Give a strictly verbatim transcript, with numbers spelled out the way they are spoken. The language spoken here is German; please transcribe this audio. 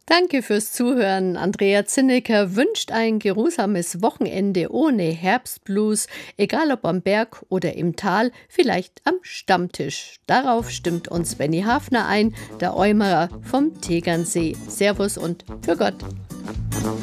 Danke fürs Zuhören. Andrea Zinnecker wünscht ein geruhsames Wochenende ohne Herbstblues, egal ob am Berg oder im Tal, vielleicht am Stammtisch. Darauf stimmt uns Benny Hafner ein, der Äumerer vom Tegernsee. Servus und für Gott.